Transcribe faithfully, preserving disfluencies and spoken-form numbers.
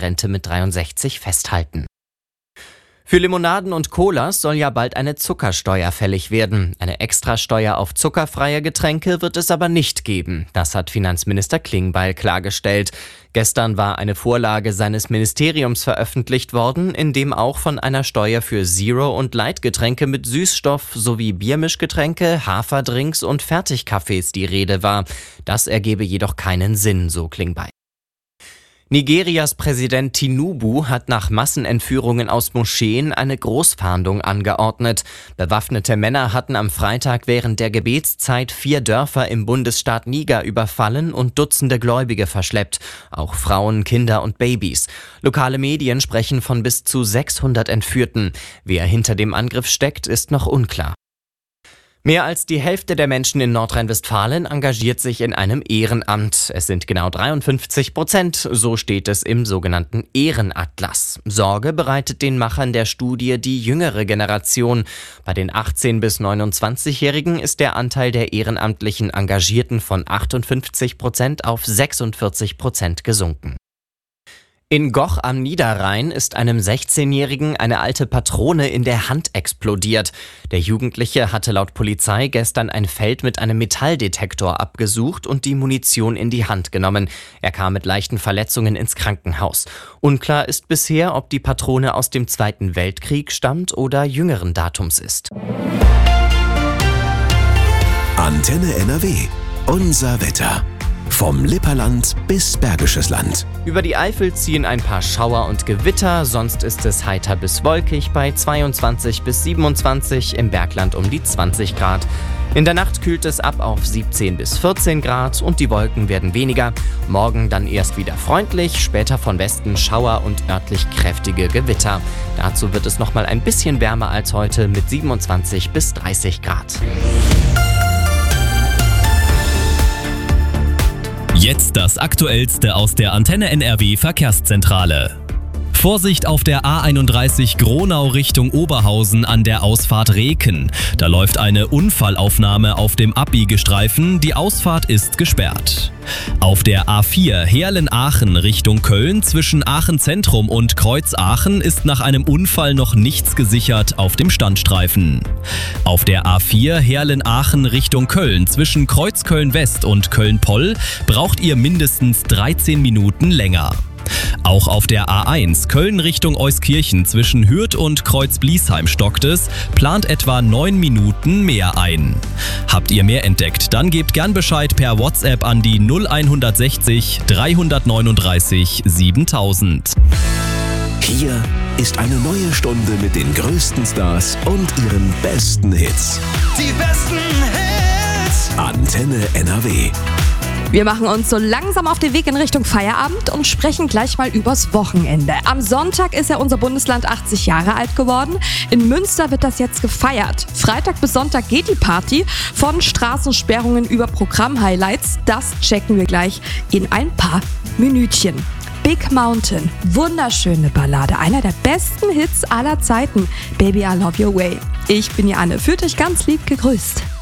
Rentenrente mit dreiundsechzig festhalten. Für Limonaden und Colas soll ja bald eine Zuckersteuer fällig werden. Eine Extrasteuer auf zuckerfreie Getränke wird es aber nicht geben. Das hat Finanzminister Klingbeil klargestellt. Gestern war eine Vorlage seines Ministeriums veröffentlicht worden, in dem auch von einer Steuer für Zero- und Light-Getränke mit Süßstoff sowie Biermischgetränke, Haferdrinks und Fertigkaffees die Rede war. Das ergebe jedoch keinen Sinn, so Klingbeil. Nigerias Präsident Tinubu hat nach Massenentführungen aus Moscheen eine Großfahndung angeordnet. Bewaffnete Männer hatten am Freitag während der Gebetszeit vier Dörfer im Bundesstaat Niger überfallen und Dutzende Gläubige verschleppt. Auch Frauen, Kinder und Babys. Lokale Medien sprechen von bis zu sechshundert Entführten. Wer hinter dem Angriff steckt, ist noch unklar. Mehr als die Hälfte der Menschen in Nordrhein-Westfalen engagiert sich in einem Ehrenamt. Es sind genau dreiundfünfzig Prozent, so steht es im sogenannten Ehrenatlas. Sorge bereitet den Machern der Studie die jüngere Generation. Bei den achtzehn- bis neunundzwanzigjährigen ist der Anteil der ehrenamtlichen Engagierten von achtundfünfzig Prozent auf sechsundvierzig Prozent gesunken. In Goch am Niederrhein ist einem sechzehnjährigen eine alte Patrone in der Hand explodiert. Der Jugendliche hatte laut Polizei gestern ein Feld mit einem Metalldetektor abgesucht und die Munition in die Hand genommen. Er kam mit leichten Verletzungen ins Krankenhaus. Unklar ist bisher, ob die Patrone aus dem Zweiten Weltkrieg stammt oder jüngeren Datums ist. Antenne N R W. Unser Wetter. Vom Lipperland bis Bergisches Land. Über die Eifel ziehen ein paar Schauer und Gewitter, sonst ist es heiter bis wolkig bei zweiundzwanzig bis siebenundzwanzig, im Bergland um die zwanzig Grad. In der Nacht kühlt es ab auf siebzehn bis vierzehn Grad und die Wolken werden weniger. Morgen dann erst wieder freundlich, später von Westen Schauer und örtlich kräftige Gewitter. Dazu wird es nochmal ein bisschen wärmer als heute mit siebenundzwanzig bis dreißig Grad. Jetzt das Aktuellste aus der Antenne N R W Verkehrszentrale. Vorsicht auf der A einunddreißig Gronau Richtung Oberhausen an der Ausfahrt Reken. Da läuft eine Unfallaufnahme auf dem Abbiegestreifen. Die Ausfahrt ist gesperrt. Auf der A vier Heerlen-Aachen Richtung Köln zwischen Aachen Zentrum und Kreuz Aachen ist nach einem Unfall noch nichts gesichert auf dem Standstreifen. Auf der A vier Heerlen-Aachen Richtung Köln zwischen Kreuz Köln-West und Köln-Poll braucht ihr mindestens dreizehn Minuten länger. Auch auf der A eins Köln Richtung Euskirchen zwischen Hürth und Kreuz-Bliesheim stockt es, plant etwa neun Minuten mehr ein. Habt ihr mehr entdeckt, dann gebt gern Bescheid per WhatsApp an die null hundertsechzig dreihundertneununddreißig siebentausend. Hier ist eine neue Stunde mit den größten Stars und ihren besten Hits. Die besten Hits! Antenne N R W. Wir machen uns so langsam auf den Weg in Richtung Feierabend und sprechen gleich mal übers Wochenende. Am Sonntag ist ja unser Bundesland achtzig Jahre alt geworden. In Münster wird das jetzt gefeiert. Freitag bis Sonntag geht die Party. Von Straßensperrungen über Programm-Highlights. Das checken wir gleich in ein paar Minütchen. Big Mountain, wunderschöne Ballade, einer der besten Hits aller Zeiten. Baby, I love your way. Ich bin Janne, fühlt euch ganz lieb gegrüßt.